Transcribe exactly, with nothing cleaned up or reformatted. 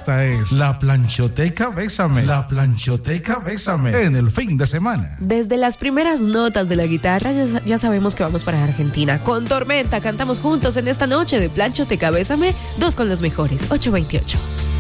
Esta es la Planchoteca Bésame. La Planchoteca Bésame en el fin de semana. Desde las primeras notas de la guitarra ya, ya sabemos que vamos para Argentina. Con Tormenta cantamos juntos en esta noche de Planchoteca Bésame, dos con los mejores, ocho veintiocho.